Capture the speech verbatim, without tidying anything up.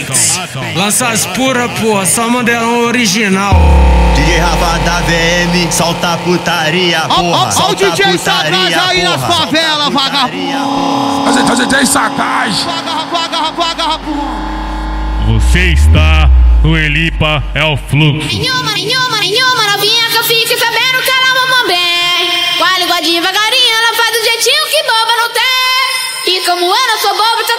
Mix. Lança as pura, porra, só modelão original. D J Rafa da V M, solta a putaria, porra. Ó o D J Sagaz aí nas favelas, vagabundo. O D J Sagaz. Você está no Elipa, é o fluxo. Nenhuma, nenhuma, nenhuma novinha que eu fique sabendo que ela mama bem. Com a língua devagarinho, ela faz do jeitinho que boba não tem. E como eu não sou boba,